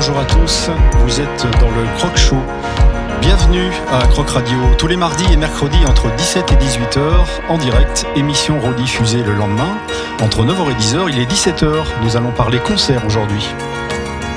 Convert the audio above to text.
bonjour à tous, vous êtes dans le Croc Show. Bienvenue à Croc Radio, tous les mardis et mercredis entre 17 et 18h, en direct, émission rediffusée le lendemain. Entre 9h et 10h, il est 17h, nous allons parler concert aujourd'hui.